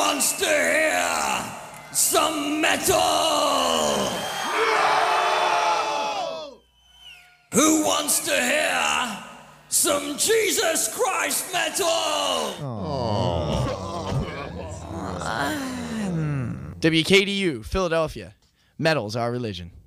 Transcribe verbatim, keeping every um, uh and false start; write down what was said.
wants to hear some metal? No! Who wants to hear some Jesus Christ metal? W K D U, Philadelphia. Metal's our religion.